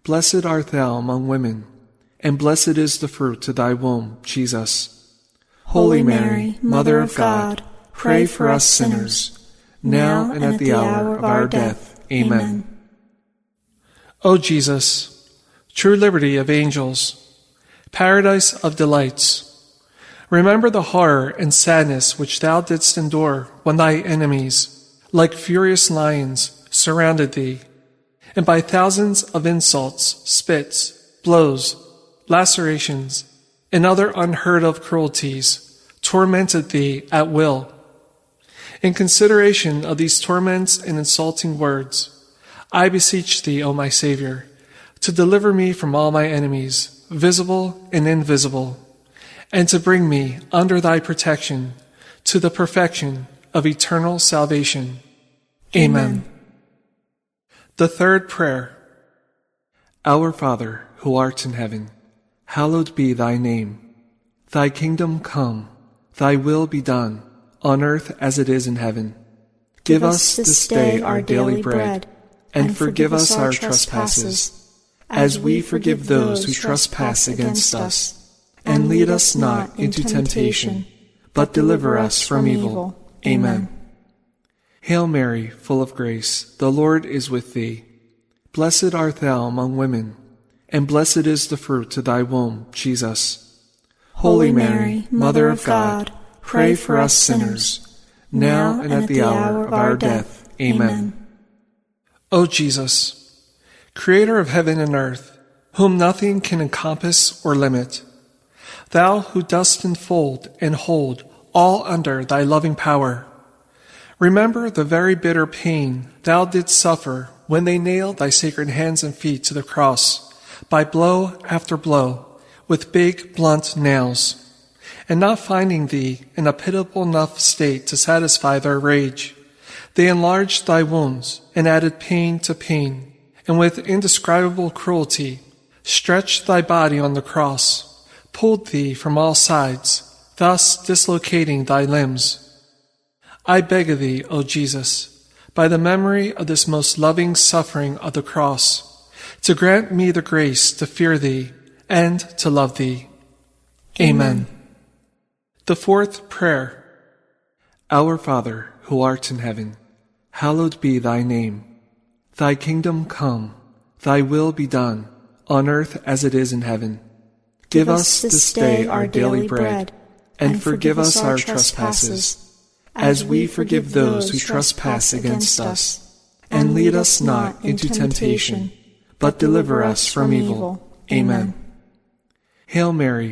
Blessed art thou among women, and blessed is the fruit of thy womb, Jesus. Holy Mary, Mother of God, pray for us sinners, now and at the hour of our death. Amen. O Jesus, true liberty of angels, paradise of delights, remember the horror and sadness which thou didst endure when thy enemies, like furious lions, surrounded thee, and by thousands of insults, spits, blows, lacerations, and other unheard of cruelties, tormented thee at will. In consideration of these torments and insulting words, I beseech thee, O my Savior, to deliver me from all my enemies, visible and invisible, and to bring me under thy protection to the perfection of eternal salvation. Amen. The third prayer. Our Father, who art in heaven, hallowed be thy name. Thy kingdom come, thy will be done, on earth as it is in heaven. Give us this day our daily bread, and forgive us our trespasses, as we forgive those who trespass against us. And lead us not into temptation, but deliver us from evil. Amen. Hail Mary, full of grace, the Lord is with thee. Blessed art thou among women, and blessed is the fruit of thy womb, Jesus. Holy Mary, Mother of God, pray for us sinners, now and at the hour of our death. Amen. O Jesus, Creator of heaven and earth, whom nothing can encompass or limit, thou who dost enfold and hold all under thy loving power, remember the very bitter pain thou didst suffer when they nailed thy sacred hands and feet to the cross, by blow after blow, with big, blunt nails, and not finding thee in a pitiable enough state to satisfy their rage, they enlarged thy wounds and added pain to pain, and with indescribable cruelty stretched thy body on the cross, pulled thee from all sides, thus dislocating thy limbs. I beg of thee, O Jesus, by the memory of this most loving suffering of the cross, to grant me the grace to fear thee and to love thee. Amen. The fourth prayer. Our Father, who art in heaven, hallowed be thy name. Thy kingdom come, thy will be done, on earth as it is in heaven. Give us this day our daily bread, and forgive us our trespasses, as we forgive those who trespass against us. And lead us not into temptation, but deliver us from evil. Amen. Hail Mary,